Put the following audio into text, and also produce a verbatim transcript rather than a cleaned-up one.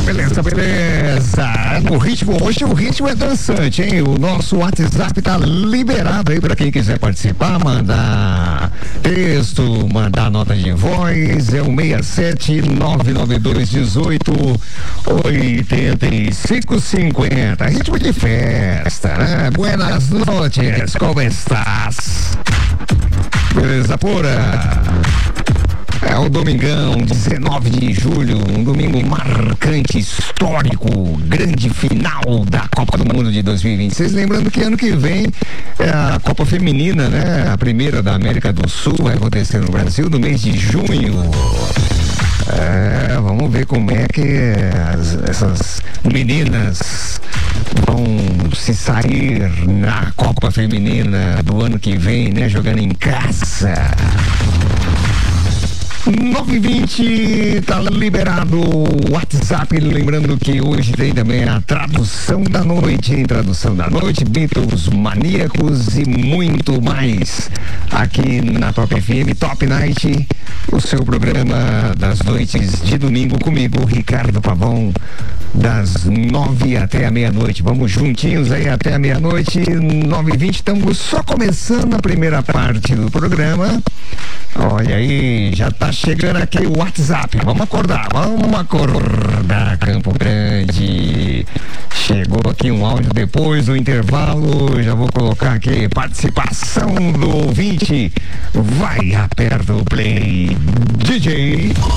beleza, beleza. O ritmo, hoje o ritmo é dançante, hein? O nosso WhatsApp tá liberado aí pra quem quiser participar, mandar texto, mandar nota de voz. É o seis sete nove nove dois um oito oito cinco cinco zero. Ritmo de festa, né? Buenas noches, como estás? Beleza pura? É o domingão, dezenove de julho, um domingo marcante, histórico, grande final da Copa do Mundo de dois mil e vinte e seis. Lembrando que ano que vem é a Copa Feminina, né? A primeira da América do Sul vai acontecer no Brasil no mês de junho. É, vamos ver como é que as, essas meninas vão se sair na Copa Feminina do ano que vem, né? Jogando em casa. nove e vinte, tá liberado o WhatsApp, lembrando que hoje tem também a tradução da noite, hein? Tradução da noite, Beatles, Maníacos e muito mais aqui na Top F M, Top Night, o seu programa das noites de domingo comigo, Ricardo Pavão, das nove até a meia-noite. Vamos juntinhos aí até a meia-noite, nove e vinte, estamos só começando a primeira parte do programa. Olha aí, já tá chegando aqui o WhatsApp. Vamos acordar, vamos acordar, Campo Grande. Chegou aqui um áudio depois do intervalo. Já vou colocar aqui participação do ouvinte. Vai, aperta o play, D J.